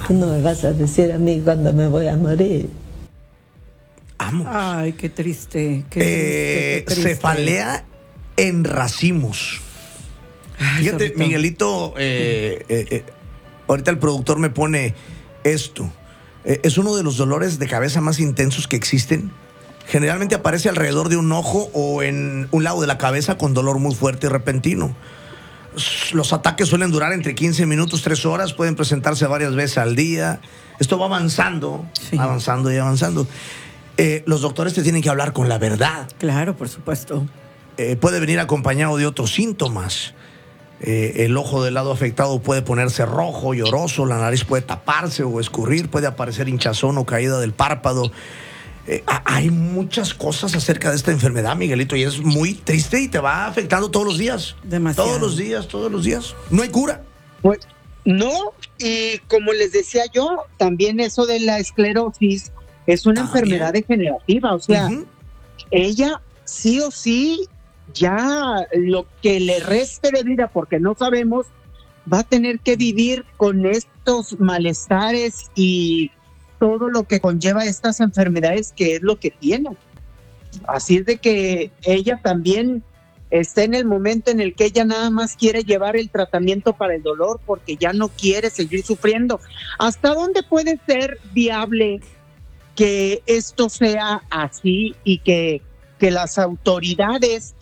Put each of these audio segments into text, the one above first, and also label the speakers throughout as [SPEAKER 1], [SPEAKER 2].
[SPEAKER 1] Tú no me vas a decir a mí cuándo me voy a morir.
[SPEAKER 2] Vamos.
[SPEAKER 3] Ay, qué triste. Qué triste.
[SPEAKER 2] Cefalea en racimos.
[SPEAKER 3] Ay,
[SPEAKER 2] Fíjate,
[SPEAKER 3] zorrito.
[SPEAKER 2] Miguelito, ahorita el productor me pone esto. Es uno de los dolores de cabeza más intensos que existen. Generalmente aparece alrededor de un ojo o en un lado de la cabeza con dolor muy fuerte y repentino. Los ataques suelen durar entre 15 minutos, 3 horas, pueden presentarse varias veces al día. Esto va avanzando,
[SPEAKER 3] Sí.
[SPEAKER 2] avanzando y avanzando. Los doctores te tienen que hablar con la verdad.
[SPEAKER 3] Claro, por supuesto.
[SPEAKER 2] Puede venir acompañado de otros síntomas. El ojo del lado afectado puede ponerse rojo, lloroso, la nariz puede taparse o escurrir, puede aparecer hinchazón o caída del párpado. Hay muchas cosas acerca de esta enfermedad, Miguelito, y es muy triste y te va afectando todos los días.
[SPEAKER 3] Demasiado.
[SPEAKER 2] Todos los días. No hay cura.
[SPEAKER 4] Pues, no, y como les decía yo, también eso de la esclerosis es una
[SPEAKER 2] También.
[SPEAKER 4] enfermedad degenerativa, o sea,
[SPEAKER 2] Ujú.
[SPEAKER 4] ella sí o sí, ya lo que le reste de vida, porque no sabemos, va a tener que vivir con estos malestares y todo lo que conlleva estas enfermedades, que es lo que tiene. Así es de que ella también está en el momento en el que ella nada más quiere llevar el tratamiento para el dolor porque ya no quiere seguir sufriendo. ¿Hasta dónde puede ser viable que esto sea así y que las autoridades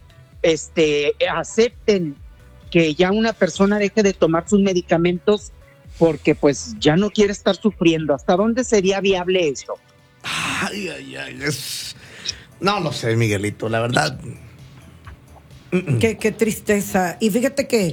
[SPEAKER 4] acepten que ya una persona deje de tomar sus medicamentos porque pues ya no quiere estar sufriendo? ¿Hasta dónde sería viable eso?
[SPEAKER 2] No lo sé, Miguelito, la verdad.
[SPEAKER 3] Qué tristeza. Y fíjate que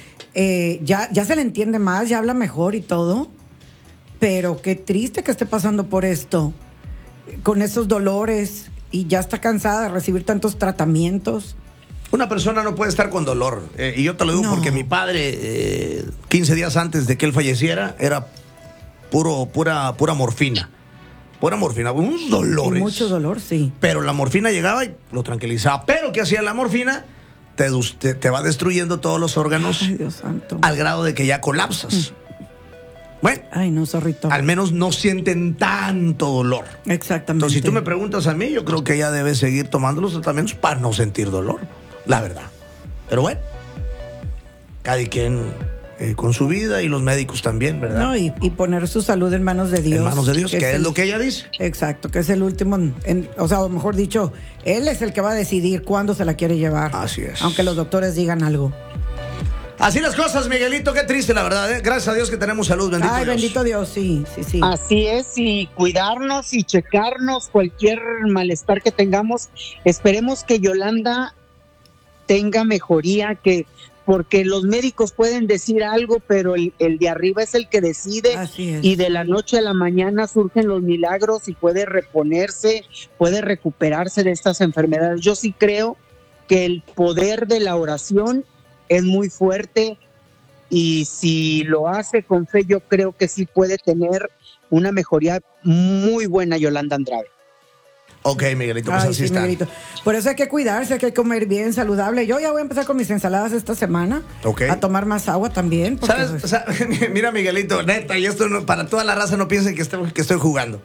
[SPEAKER 3] ya se le entiende más, ya habla mejor y todo, pero qué triste que esté pasando por esto, con esos dolores, y ya está cansada de recibir tantos tratamientos.
[SPEAKER 2] Una persona no puede estar con dolor. Y yo te lo digo
[SPEAKER 3] No.
[SPEAKER 2] porque mi padre, 15 días antes de que él falleciera, era pura morfina. Pura morfina, unos dolores.
[SPEAKER 3] Y mucho dolor, sí.
[SPEAKER 2] Pero la morfina llegaba y lo tranquilizaba. Pero ¿qué hacía la morfina? Te va destruyendo todos los órganos
[SPEAKER 3] Ay, Dios santo.
[SPEAKER 2] al grado de que ya colapsas. Bueno,
[SPEAKER 3] Ay, no, zorrito.
[SPEAKER 2] al menos no sienten tanto dolor.
[SPEAKER 3] Exactamente.
[SPEAKER 2] Entonces, si tú me preguntas a mí, yo creo que ella debe seguir tomando los tratamientos para no sentir dolor. La verdad. Pero bueno, cada quien con su vida y los médicos también, ¿verdad?
[SPEAKER 3] No, y poner su salud en manos de Dios.
[SPEAKER 2] En manos de Dios, que es
[SPEAKER 3] el-
[SPEAKER 2] lo que ella dice.
[SPEAKER 3] Exacto, que es el último, o sea, o mejor dicho, él es el que va a decidir cuándo se la quiere llevar.
[SPEAKER 2] Así es.
[SPEAKER 3] Aunque los doctores digan algo.
[SPEAKER 2] Así las cosas, Miguelito, qué triste, la verdad. Gracias a Dios que tenemos salud, bendito
[SPEAKER 3] Ay,
[SPEAKER 2] Dios.
[SPEAKER 3] bendito Dios, sí.
[SPEAKER 4] Así es, y cuidarnos y checarnos cualquier malestar que tengamos. Esperemos que Yolanda tenga mejoría, porque los médicos pueden decir algo, pero el de arriba es el que decide.
[SPEAKER 3] Así es.
[SPEAKER 4] Y de la noche a la mañana surgen los milagros y puede reponerse, puede recuperarse de estas enfermedades. Yo sí creo que el poder de la oración es muy fuerte, y si lo hace con fe, yo creo que sí puede tener una mejoría muy buena Yolanda Andrade.
[SPEAKER 2] Ok, Miguelito, pues
[SPEAKER 3] Ay,
[SPEAKER 2] así
[SPEAKER 3] sí,
[SPEAKER 2] está.
[SPEAKER 3] Miguelito. Por eso hay que cuidarse, hay que comer bien, saludable. Yo ya voy a empezar con mis ensaladas esta semana.
[SPEAKER 2] Ok.
[SPEAKER 3] A tomar más agua también. Porque,
[SPEAKER 2] ¿Sabes?
[SPEAKER 3] pues,
[SPEAKER 2] O sea, mira, Miguelito, neta, y esto no, para toda la raza no piensen que estoy jugando.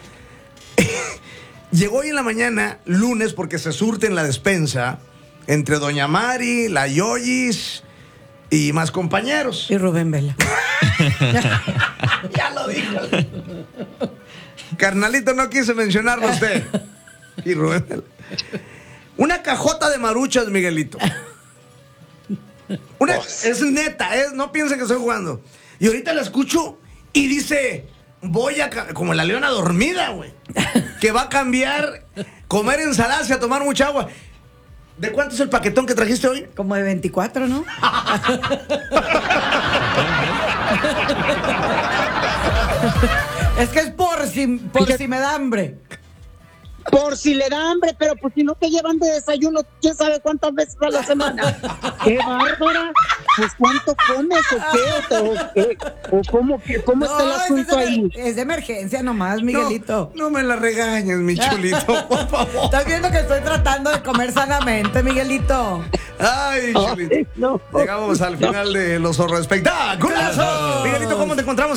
[SPEAKER 2] Llegó hoy en la mañana, lunes, porque se surte en la despensa entre Doña Mari, la Yoyis y más compañeros.
[SPEAKER 3] y Rubén Vela.
[SPEAKER 2] Ya lo dijo. Carnalito no quise mencionarlo a usted. Y Rubén. Una cajota de maruchas, Miguelito. Es neta, no piensen que estoy jugando. Y ahorita la escucho y dice, como la leona dormida, güey, que va a cambiar comer ensaladas y a tomar mucha agua. ¿De cuánto es el paquetón que trajiste hoy?
[SPEAKER 3] Como de 24, ¿no? Es que es por si me da hambre.
[SPEAKER 4] Por si le da hambre, pero pues si no te llevan de desayuno, quién sabe cuántas veces a la semana. ¡Qué bárbara! Pues ¿cuánto comes o qué? ¿O cómo está el asunto ahí?
[SPEAKER 3] Es de emergencia nomás, Miguelito.
[SPEAKER 2] No me la regañes, mi chulito, por favor.
[SPEAKER 3] Estás viendo que estoy tratando de comer sanamente, Miguelito.
[SPEAKER 2] Ay, chulito.
[SPEAKER 4] No.
[SPEAKER 2] Llegamos al final de los Zorro Espectáculos. Miguelito, ¿cómo te encontramos